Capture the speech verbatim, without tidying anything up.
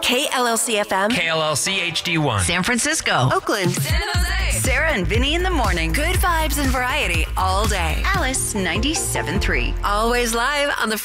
K L L C F M. K L L C H D one. San Francisco. Oakland. San Jose. Sarah and Vinny in the morning. Good vibes and variety all day. Alice ninety-seven point three. Always live on the